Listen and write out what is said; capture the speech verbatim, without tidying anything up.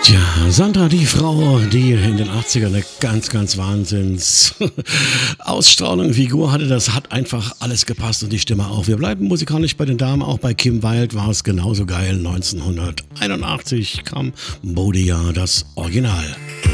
Tja, Sandra, die Frau, die in den achtzigern eine ganz, ganz Wahnsinns Ausstrahlung, Figur hatte, das hat einfach alles gepasst und die Stimme auch. Wir bleiben musikalisch bei den Damen, auch bei Kim Wilde war es genauso geil. neunzehnhunderteinundachtzig kam Bodhi, das Original.